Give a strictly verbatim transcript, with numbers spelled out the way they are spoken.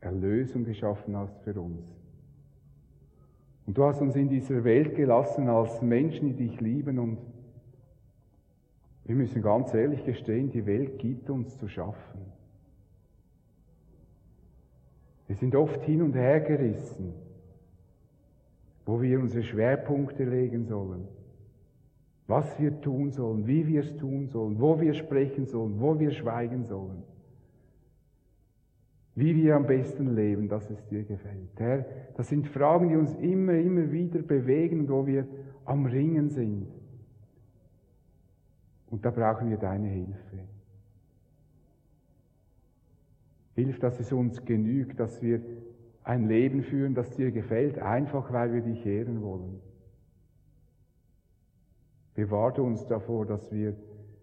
Erlösung geschaffen hast für uns. Und du hast uns in dieser Welt gelassen als Menschen, die dich lieben, und wir müssen ganz ehrlich gestehen, die Welt gibt uns zu schaffen. Wir sind oft hin und her gerissen, wo wir unsere Schwerpunkte legen sollen, was wir tun sollen, wie wir es tun sollen, wo wir sprechen sollen, wo wir schweigen sollen, wie wir am besten leben, dass es dir gefällt. Herr, das sind Fragen, die uns immer, immer wieder bewegen und wo wir am Ringen sind. Und da brauchen wir deine Hilfe. Hilf, dass es uns genügt, dass wir ein Leben führen, das dir gefällt, einfach weil wir dich ehren wollen. Bewahre uns davor, dass wir